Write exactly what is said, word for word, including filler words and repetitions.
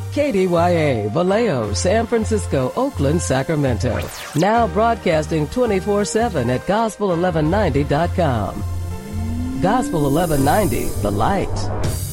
K D Y A, Vallejo, San Francisco, Oakland, Sacramento. Now broadcasting twenty-four seven at gospel eleven ninety dot com. Gospel eleven ninety, The Light.